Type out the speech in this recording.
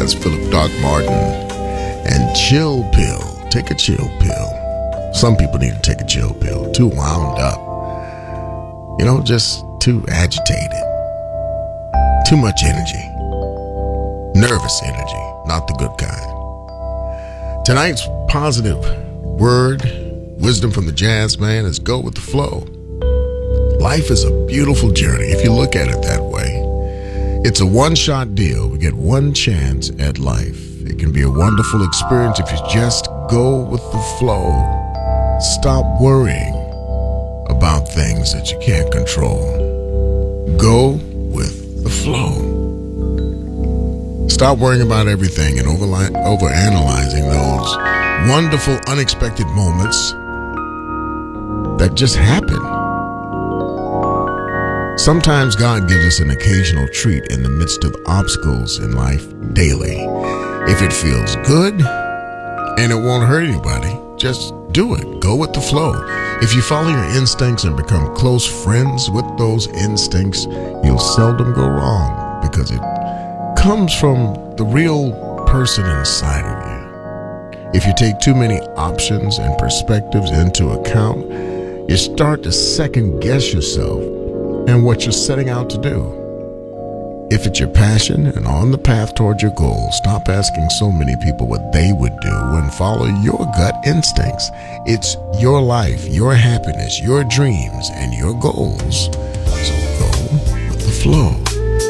That's Philip Doc Martin. And chill pill. Take a chill pill. Some people need to take a chill pill. Too wound up. Just too agitated. Too much energy. Nervous energy. Not the good kind. Tonight's positive word, wisdom from the jazz man, is go with the flow. Life is a beautiful journey if you look at it that way. It's a one-shot deal. We get one chance at life. It can be a wonderful experience if you just go with the flow. Stop worrying about things that you can't control. Go with the flow. Stop worrying about everything and overanalyzing those wonderful, unexpected moments that just happen. Sometimes God gives us an occasional treat in the midst of obstacles in life daily. If it feels good and it won't hurt anybody, just do it. Go with the flow. If you follow your instincts and become close friends with those instincts, you'll seldom go wrong because it comes from the real person inside of you. If you take too many options and perspectives into account, you start to second guess yourself and what you're setting out to do. If it's your passion and on the path toward your goal, stop asking so many people what they would do and follow your gut instincts. It's your life, your happiness, your dreams, and your goals. So go with the flow.